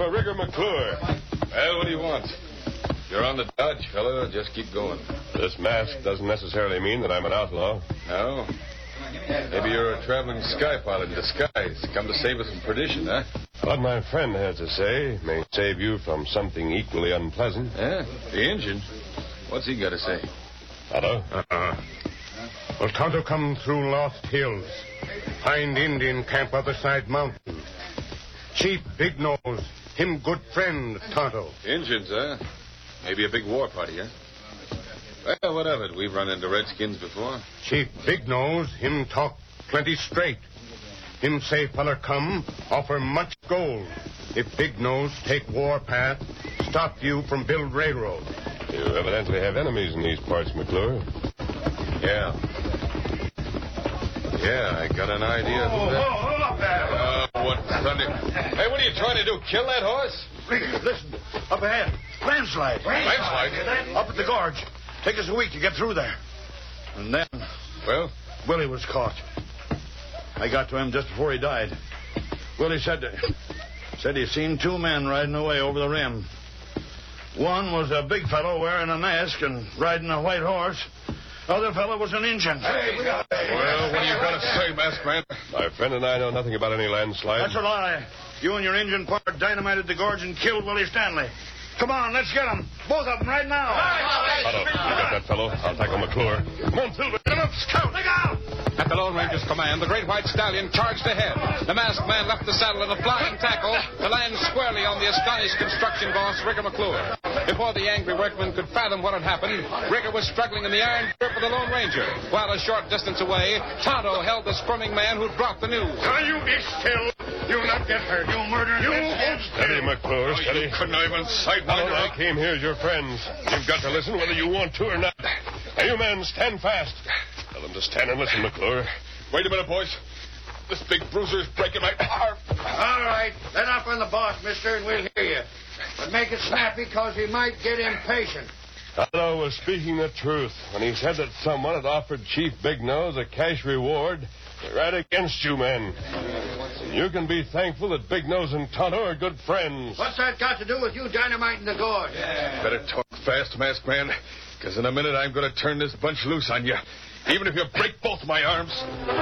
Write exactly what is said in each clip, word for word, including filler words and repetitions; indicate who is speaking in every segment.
Speaker 1: for Rigger McClure.
Speaker 2: Well, what do you want? You're on the dodge, fella. Just keep going.
Speaker 1: This mask doesn't necessarily mean that I'm an outlaw.
Speaker 2: No? Maybe you're a traveling sky pilot in disguise. Come to save us from perdition, huh?
Speaker 1: What my friend has to say may save you from something equally unpleasant.
Speaker 2: Yeah, the engine. What's he got to say?
Speaker 1: Hello?
Speaker 3: Uh-uh. Well, Tonto come through Lost Hills. Find Indian camp other side mountain. Chief Big Nose, him good friend, Tonto.
Speaker 2: Indians, huh? Maybe a big war party, huh? Well, what of it? We've run into redskins before.
Speaker 3: Chief Big Nose, him talk plenty straight. Him say feller come, offer much gold. If Big Nose take war path, stop you from build railroad.
Speaker 1: You evidently have enemies in these parts, McClure.
Speaker 2: Yeah. Yeah, I got an idea.
Speaker 3: Oh,
Speaker 2: who that...
Speaker 3: oh, hold up there.
Speaker 2: Uh, what thunder? Hey, what are you trying to do? Kill that horse?
Speaker 4: Listen, up ahead. Landslide.
Speaker 2: Landslide?
Speaker 4: Up at the gorge. Take us a week to get through there. And then...
Speaker 2: Well?
Speaker 4: Willie was caught. I got to him just before he died. Willie said said he seen two men riding away over the rim. One was a big fellow wearing a mask and riding a white horse. The other fellow was an Injun.
Speaker 2: Hey, well, what are you going to say, masked man?
Speaker 1: My friend and I know nothing about any landslide.
Speaker 4: That's a lie. You and your Injun partner dynamited the gorge and killed Willie Stanley. Come on, let's get them. Both of them right now.
Speaker 1: Otto, you got that fellow? I'll tackle McClure. Come on, Silver. Get him up, scout. Look out!
Speaker 5: At the Lone Ranger's command, the great white stallion charged ahead. The masked man left the saddle in a flying tackle to land squarely on the astonished construction boss, Rigger McClure. Before the angry workman could fathom what had happened, Rigger was struggling in the iron grip of the Lone Ranger, while a short distance away, Tonto held the squirming man who'd brought the news.
Speaker 3: Can you be still? You'll not get hurt. You murdering
Speaker 4: You
Speaker 3: hold
Speaker 1: Steady, McClure, steady.
Speaker 2: Conniving sight.
Speaker 1: Otto, I came here as your friends. You've got to listen whether you want to or not. Now, you men, stand fast. Tell them to stand and listen, McClure.
Speaker 2: Wait a minute, boys. This big bruiser's breaking my arm.
Speaker 6: All right. Let up on the boss, mister, and we'll hear you. But make it snappy, because he might get impatient.
Speaker 1: Otto was speaking the truth when he said that someone had offered Chief Big Nose a cash reward right against you men. You can be thankful that Big Nose and Tonto are good friends.
Speaker 6: What's that got to do with you dynamiting the gorge?
Speaker 2: Yeah. Better talk fast, masked man, because in a minute I'm going to turn this bunch loose on you, even if you break both my arms.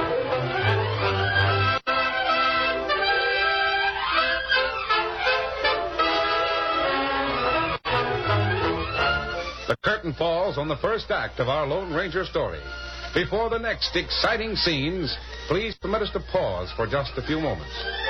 Speaker 5: The curtain falls on the first act of our Lone Ranger story. Before the next exciting scenes, please permit us to pause for just a few moments.